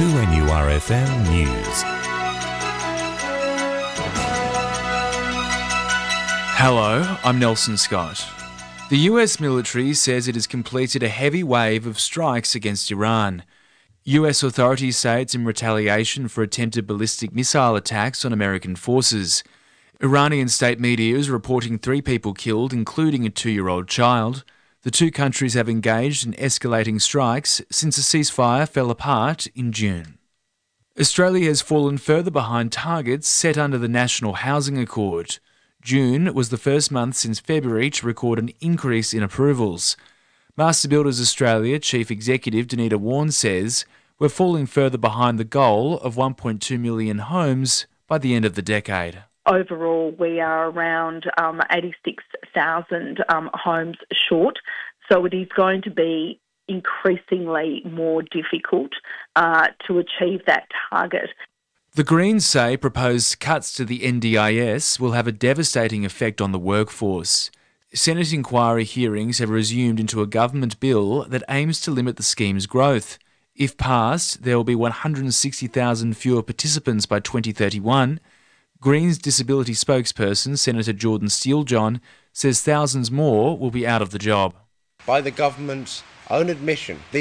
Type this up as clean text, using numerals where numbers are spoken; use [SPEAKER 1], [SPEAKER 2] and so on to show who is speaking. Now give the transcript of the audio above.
[SPEAKER 1] 2NURFM News.
[SPEAKER 2] Hello, I'm Nelson Scott. The US military says it has completed a heavy wave of strikes against Iran. US authorities say it's in retaliation for attempted ballistic missile attacks on American forces. Iranian state media is reporting 3 people killed, including a 2-year-old child. The two countries have engaged in escalating strikes since a ceasefire fell apart in June. Australia has fallen further behind targets set under the National Housing Accord. June was the first month since February to record an increase in approvals. Master Builders Australia Chief Executive Danita Warren says we're falling further behind the goal of 1.2 million homes by the end of the decade.
[SPEAKER 3] Overall, we are around 86,000 homes short, so it is going to be increasingly more difficult to achieve that target.
[SPEAKER 2] The Greens say proposed cuts to the NDIS will have a devastating effect on the workforce. Senate inquiry hearings have resumed into a government bill that aims to limit the scheme's growth. If passed, there will be 160,000 fewer participants by 2031. Greens disability spokesperson Senator Jordan Steele-John says thousands more will be out of the job.
[SPEAKER 4] By the government's own admission,